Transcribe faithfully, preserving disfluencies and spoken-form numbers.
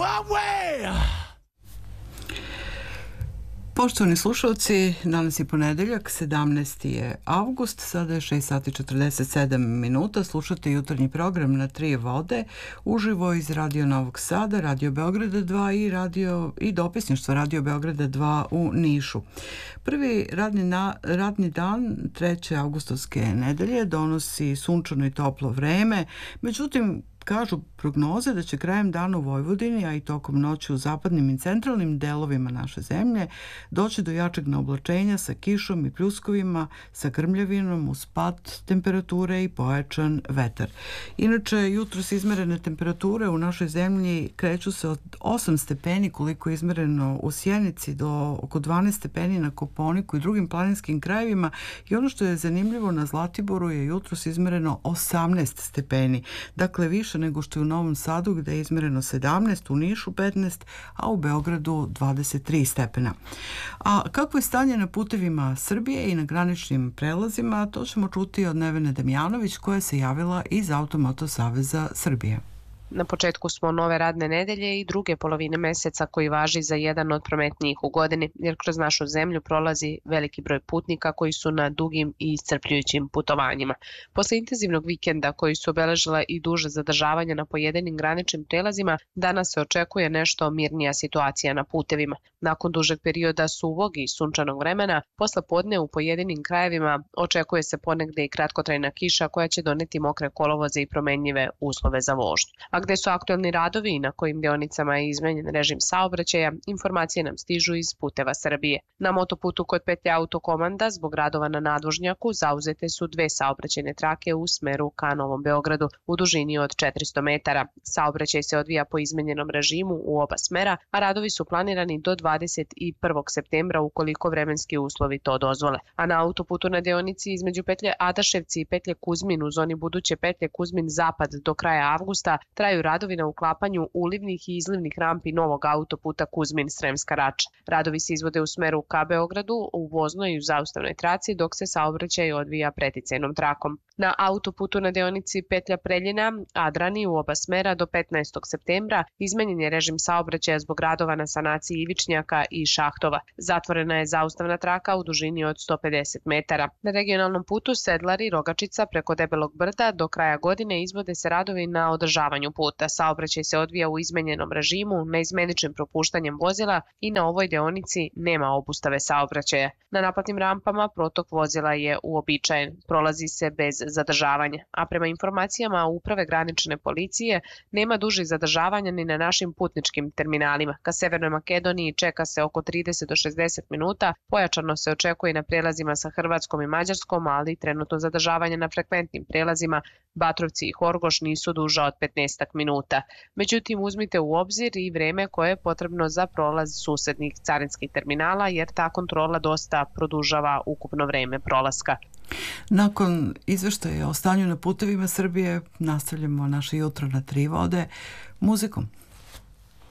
one way. Poštovani slušalci, danas je ponedeljak, sedamnaesti je avgust, sada je šest sati četrdeset sedam minuta, slušate jutarnji program na Tri vode, uživo iz Radio Novog Sada, Radio Beograda dva i, radio, i dopisništva Radio Beograda dva u Nišu. Prvi radni, na, radni dan treće avgustovske nedelje donosi sunčano i toplo vreme, međutim, kažu prognoze da će krajem dana u Vojvodini, a i tokom noći u zapadnim i centralnim delovima naše zemlje, doći do jačeg naoblačenja sa kišom i pljuskovima, sa grmljavinom uz pad temperature i pojačan vetar. Inače, jutros izmerene temperature u našoj zemlji kreću se od osam stepeni koliko je izmereno u Sjenici do oko dvanaest stepeni na Kopaoniku i drugim planinskim krajevima i ono što je zanimljivo na Zlatiboru je jutros izmereno osamnaest stepeni. Dakle, više nego što je u Novom Sadu gde je izmereno sedamnaest, u Nišu petnaest, a u Beogradu dvadeset tri stepena. A kako je stanje na putevima Srbije i na graničnim prelazima, to ćemo čuti od Nevene Damjanović koja se javila iz Automoto Saveza Srbije. Na početku smo nove radne nedelje i druge polovine meseca koji važi za jedan od prometnijih u godini, jer kroz našu zemlju prolazi veliki broj putnika koji su na dugim i iscrpljujućim putovanjima. Posle intenzivnog vikenda koji su obeležila i duže zadržavanja na pojedinim graničnim prelazima, danas se očekuje nešto mirnija situacija na putevima. Nakon dužeg perioda suvog i sunčanog vremena, posle podne u pojedinim krajevima očekuje se ponegde i kratkotrajna kiša koja će doneti mokre kolovoze i promenljive uslove za vožnju. A gde su aktuelni radovi i na kojim deonicama je izmenjen režim saobraćaja, informacije nam stižu iz Puteva Srbije. Na motoputu kod petlje Autokomanda zbog radova na nadvožnjaku zauzete su dve saobraćajne trake u smeru ka Novom Beogradu u dužini od četiristo metara. Saobraćaj se odvija po izmenjenom režimu u oba smera, a radovi su planirani do dvadeset prvog septembra ukoliko vremenski uslovi to dozvole. A na autoputu na deonici između petlje Adaševci i petlje Kuzmin u zoni buduće petlje Kuzmin Zapad do kraja avgusta traju radovi na uklapanju ulivnih i izlivnih rampi novog autoputa Kuzmin-Sremska Rača. Radovi se izvode u smeru ka Beogradu, u voznoj i u zaustavnoj traci, dok se saobraćaj odvija preticajnom trakom. Na autoputu na deonici petlja Preljina, Adrani u oba smera do petnaestog septembra izmenjen je režim saobraćaja zbog radova na sanaciji ivičnjaka i šahtova. Zatvorena je zaustavna traka u dužini od sto pedeset metara. Na regionalnom putu Sedlari, Rogačica preko Debelog brda do kraja godine izvode se radovi na održavanju puta. Saobraćaj se odvija u izmenjenom režimu, neizmeničnim propuštanjem vozila i na ovoj deonici nema obustave saobraćaja. Na naplatnim rampama protok vozila je uobičajen, prolazi se bez zadržavanja, a prema informacijama Uprave granične policije nema dužih zadržavanja ni na našim putničkim terminalima. Ka Severnoj Makedoniji čeka se oko trideset do šezdeset minuta, pojačano se očekuje i na prelazima sa Hrvatskom i Mađarskom, ali trenutno zadržavanje na frekventnim prelazima Batrovci i Horgoš nisu duža od petnaest minuta. Međutim, uzmite u obzir i vreme koje je potrebno za prolaz susednih carinskih terminala, jer ta kontrola dosta produžava ukupno vreme prolaska. Nakon izveštaja o stanju na putevima Srbije nastavljamo naše jutro na Tri vode muzikom.